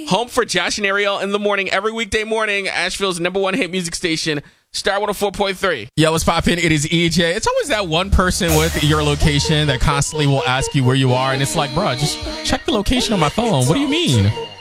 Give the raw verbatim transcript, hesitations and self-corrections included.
Home for Josh and Ariel in the morning, every weekday morning, Asheville's number one hit music station, Star one oh four point three. Yo, what's poppin'? It is E J. It's always that one person with your location that constantly will ask you where you are, and it's like, bro, just check the location on my phone. What do you mean?